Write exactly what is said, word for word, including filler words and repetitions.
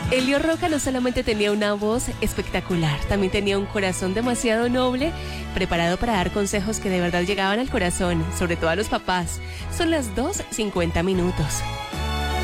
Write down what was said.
Elio Roca no solamente tenía una voz espectacular, también tenía un corazón demasiado noble, preparado para dar consejos que de verdad llegaban al corazón, sobre todo a los papás. Son las dos cincuenta minutos.